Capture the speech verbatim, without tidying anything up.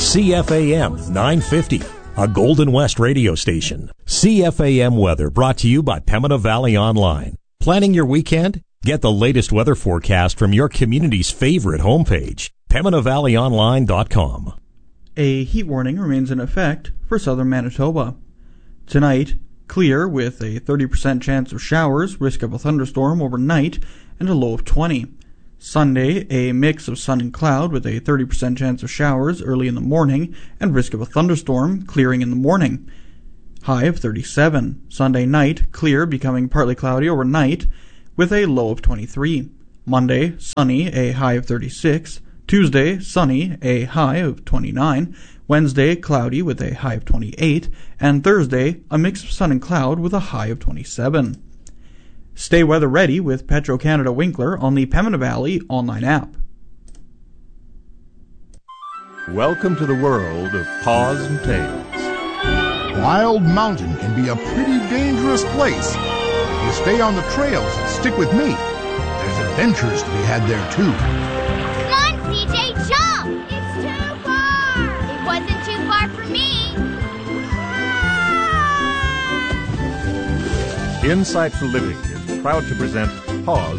C F A M nine fifty, a Golden West radio station. C F A M weather brought to you by Pembina Valley Online. Planning your weekend? Get the latest weather forecast from your community's favorite homepage, pembina valley online dot com. A heat warning remains in effect for southern Manitoba. Tonight, clear with a thirty percent chance of showers, risk of a thunderstorm overnight, and a low of twenty. Sunday, a mix of sun and cloud with a thirty percent chance of showers early in the morning and risk of a thunderstorm clearing in the morning. High of thirty-seven. Sunday night, clear becoming partly cloudy overnight with a low of twenty-three. Monday, sunny, a high of thirty-six. Tuesday, sunny, a high of twenty-nine. Wednesday, cloudy with a high of twenty-eight. And Thursday, a mix of sun and cloud with a high of twenty-seven. Stay weather ready with Petro-Canada Winkler on the Pembina Valley online app. Welcome to the world of Paws and Tails. Wild Mountain can be a pretty dangerous place. If you stay on the trails and stick with me, there's adventures to be had there too. Come on, C J, jump! It's too far! It wasn't too far for me. Insight for Living is proud to present Paws